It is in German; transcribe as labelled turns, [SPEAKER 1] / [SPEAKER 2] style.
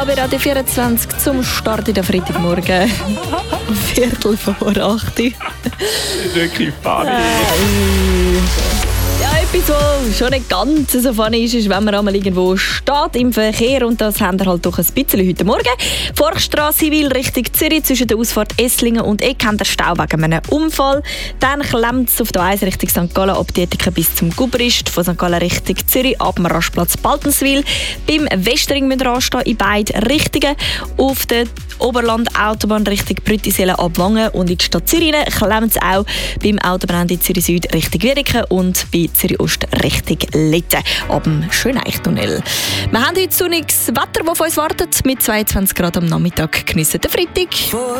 [SPEAKER 1] bei Radio 24 zum Start in der Freitagmorgen. Viertel vor 8.
[SPEAKER 2] Das ist wirklich funny.
[SPEAKER 1] Ja, etwas, was schon nicht ganz so funny ist, wenn man einmal irgendwo steht im Verkehr, und das haben wir halt doch ein bisschen heute Morgen. Forchstrasse Wil Richtung Zürich zwischen der Ausfahrt Esslingen und Eck haben der Stau wegen einem Unfall. Dann klemmt es auf der 1 Richtung St. Gallen ab Dietiken bis zum Gubrist, von St. Gallen Richtung Zürich ab dem Rastplatz Baltenswil. Beim Westring müssen wir anstehen in beiden Richtungen. Auf der Oberland-Autobahn Richtung Brüttisellen ab Wangen und in die Stadt Zürich klemmt es auch beim Autobahnende Zürich Süd Richtung Wiedeke und bei Zürich Ost Richtung Litten ab dem Schöneichtunnel. Wir haben heute sonniges Wetter, das auf uns wartet. Mit 22 Grad am Nachmittag geniessen den Freitag.